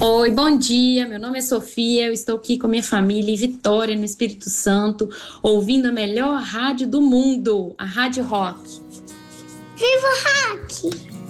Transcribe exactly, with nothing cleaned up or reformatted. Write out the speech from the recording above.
Oi, bom dia. Meu nome é Sofia. Eu estou aqui com minha família em Vitória, no Espírito Santo, ouvindo a melhor rádio do mundo, a Rádio Rock. Viva o rock!